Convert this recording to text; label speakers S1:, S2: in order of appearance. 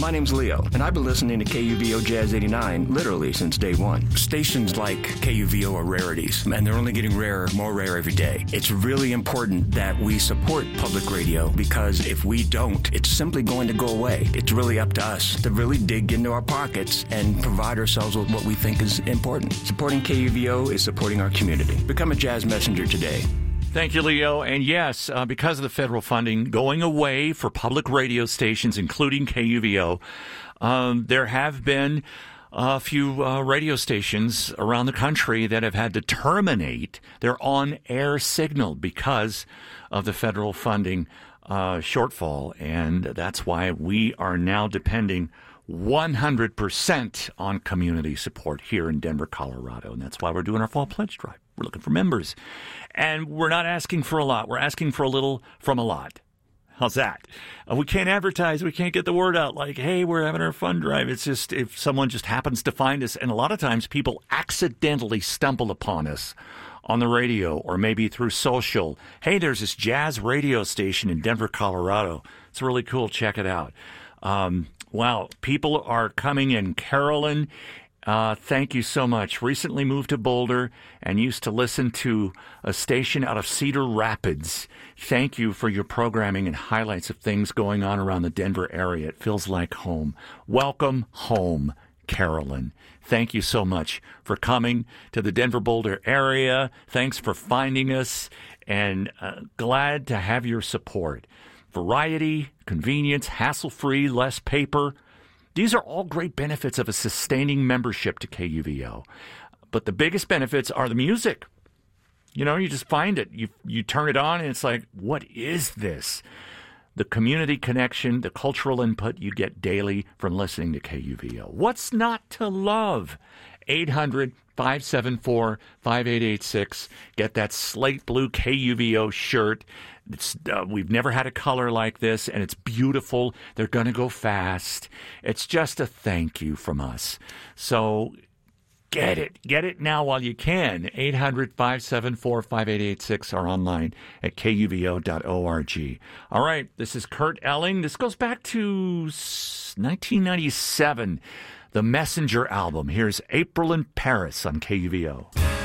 S1: My name's Leo, and I've been listening to KUVO Jazz 89 literally since day one. Stations like KUVO are rarities, and they're only getting rarer, more rare every day. It's really important that we support public radio, because if we don't, it's simply going to go away. It's really up to us to really dig into our pockets and provide ourselves with what we think is important. Supporting KUVO is supporting our community. Become a Jazz Messenger today.
S2: Thank you, Leo. And yes, because of the federal funding going away for public radio stations, including KUVO, there have been a few radio stations around the country that have had to terminate their on-air signal because of the federal funding shortfall. And that's why we are now depending 100% on community support here in Denver, Colorado. And that's why we're doing our Fall Pledge Drive. We're looking for members. And we're not asking for a lot. We're asking for a little from a lot. How's that? We can't advertise. We can't get the word out like, hey, we're having our fund drive. It's just if someone just happens to find us. And a lot of times people accidentally stumble upon us on the radio or maybe through social. Hey, there's this jazz radio station in Denver, Colorado. It's really cool. Check it out. Wow. People are coming in. Carolyn, thank you so much. Recently moved to Boulder and used to listen to a station out of Cedar Rapids. Thank you for your programming and highlights of things going on around the Denver area. It feels like home. Welcome home, Carolyn. Thank you so much for coming to the Denver Boulder area. Thanks for finding us, and glad to have your support. Variety, convenience, hassle-free, less paper. These are all great benefits of a sustaining membership to KUVO. But the biggest benefits are the music. You know, you just find it. You turn it on, and it's like, what is this? The community connection, the cultural input you get daily from listening to KUVO. What's not to love? 800-574-5886. Get that slate blue KUVO shirt. We've never had a color like this, and it's beautiful. They're going to go fast. It's just a thank you from us. So get it. Get it now while you can. 800-574-5886 or online at kuvo.org. All right, this is Kurt Elling. This goes back to 1997, the Messenger album. Here's April in Paris on KUVO.